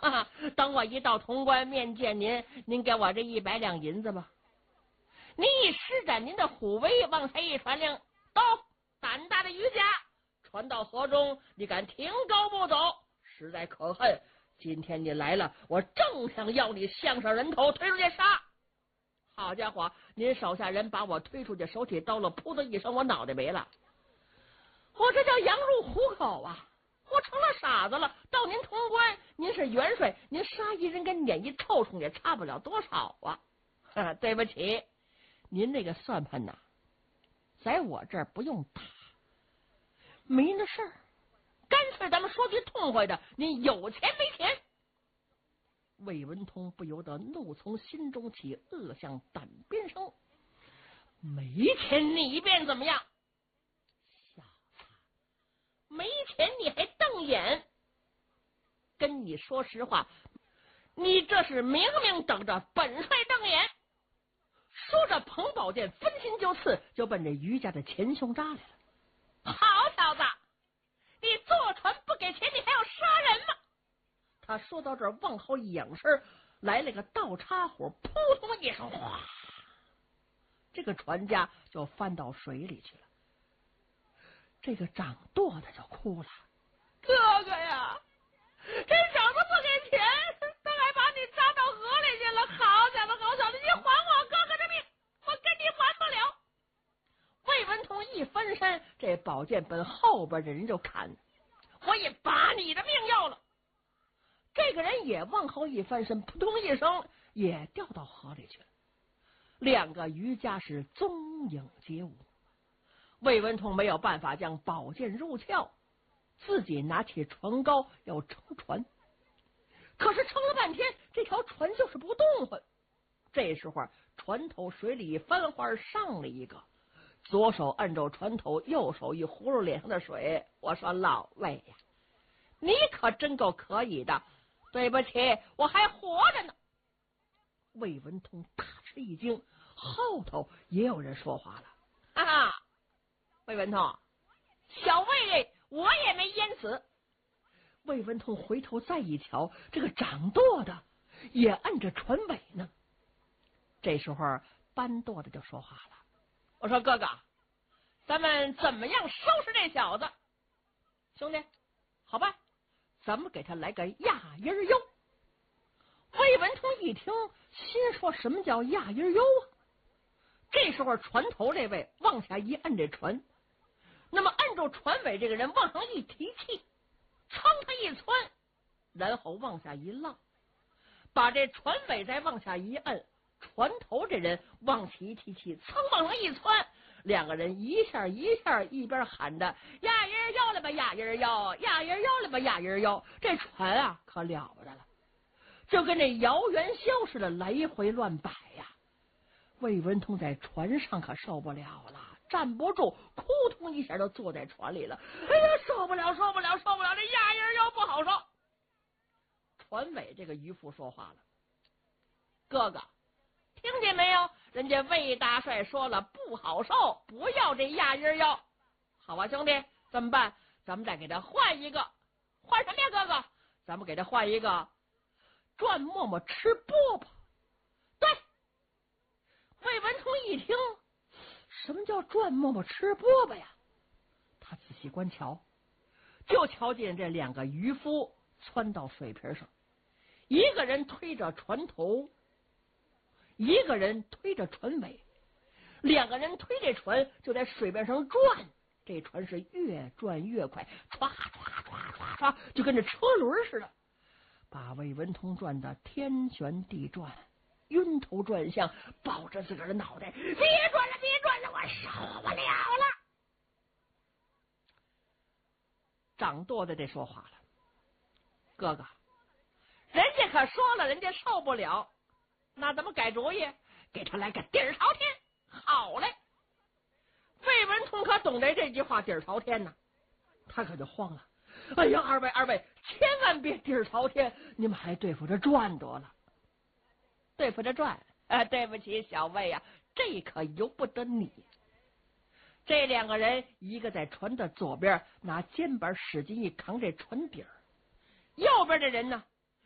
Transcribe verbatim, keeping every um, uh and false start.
哈哈，等我一到潼关面见您，您给我这一百两银子吧。您一施展您的虎威，往下一传令，走，胆大的渔家传到河中，你敢停高不走，实在可恨。今天你来了，我正想要你项上人头推出去杀。好家伙，您手下人把我推出去，手起刀落，噗的一声，我脑袋没了。我这叫羊入虎口啊！我成了傻子了。到您潼关，您是元帅，您杀一人跟撵一臭虫也差不了多少啊！哈，对不起，您那个算盘呐，在我这儿不用打，没那事儿。干脆咱们说句痛快的，您有钱没钱？魏文通不由得怒从心中起，恶向胆边生。没钱你便怎么样？小子，没钱你还瞪眼？跟你说实话，你这是明明等着本帅瞪眼。说着，彭宝剑分心就刺，就奔着于家的前胸扎来了。好小子，你坐船不给钱，你还要杀人吗？他说到这儿，往后一仰身，来了个倒插火，扑通一声，哗，这个船家就翻到水里去了。这个掌舵的就哭了：“哥哥呀，这长子不给钱，他还把你扎到河里去了！好小子，好小子，你还我哥哥的命，我跟你还不了！”魏文通一翻身，这宝剑奔后边的人就砍，我也把你的命要了。这个人也往后一翻身，扑通一声也掉到河里去了。两个渔家是踪影皆无。魏文通没有办法将宝剑入鞘，自己拿起船篙要撑船，可是撑了半天，这条船就是不动换。这时候船头水里翻花上了一个，左手按着船头，右手一葫芦脸上的水。我说老魏呀，你可真够可以的，对不起，我还活着呢。魏文通大吃一惊，后头也有人说话了：“哈哈，魏文通，小魏我也没淹死。”魏文通回头再一瞧，这个掌舵的也按着船尾呢。这时候搬舵的就说话了：“我说哥哥，咱们怎么样收拾这小子？兄弟，好吧，咱们给他来个压阴儿腰。”魏文通一听，心说什么叫压阴儿腰啊？这时候船头这位往下一按这船，那么按住船尾这个人往上一提气，噌他一窜，然后往下一浪，把这船尾再往下一按，船头这人往起一提气，噌往上一窜，两个人一下一下一边喊着压阴儿腰了吧，压阴儿腰，压阴儿腰了吧，压阴儿腰。这船啊可了不得了，就跟这摇元宵似的来回乱摆呀。魏文通在船上可受不了了，站不住，扑通一下就坐在船里了。哎呀，受不了，受不了，受不了，这压阴儿腰不好受。船尾这个渔夫说话了：“哥哥，听见没有？人家魏大帅说了不好受，不要这压阴儿腰。好啊，兄弟，怎么办？咱们再给他换一个。换什么呀，哥哥？咱们给他换一个转磨磨吃饽饽。”对，魏文通一听，什么叫转磨磨吃饽饽呀？他仔细观瞧，就瞧见这两个渔夫窜到水平上，一个人推着船头，一个人推着船尾，两个人推这船就在水面上转，这船是越转越快，唰唰唰唰唰，就跟这车轮似的，把魏文通转得天旋地转，晕头转向，抱着自个儿的脑袋，别转了，别转了，我受不了了。掌舵的这说话了：“哥哥，人家可说了，人家受不了，那咱们改主意，给他来个底儿朝天。”好嘞，魏文通可懂得这句话底儿朝天呢，他可就慌了。哎呀，二位二位，千万别底儿朝天，你们还对付着转得了。对付着转，呃，对不起小魏呀、啊，这可由不得你。这两个人，一个在船的左边，拿肩膀使劲一扛这船底儿；右边的人呢，